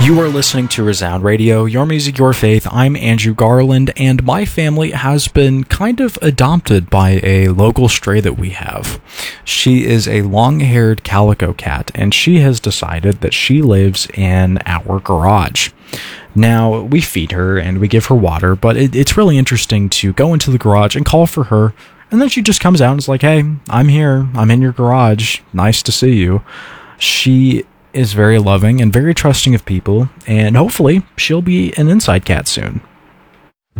You are listening to Resound Radio, your music, your faith. I'm Andrew Garland, and my family has been kind of adopted by a local stray that we have. She is a long-haired calico cat, and she has decided that she lives in our garage. Now, we feed her and we give her water, but it's really interesting to go into the garage and call for her, and then she just comes out and is like, "Hey, I'm here. I'm in your garage. Nice to see you." She is very loving and very trusting of people, and hopefully she'll be an inside cat soon.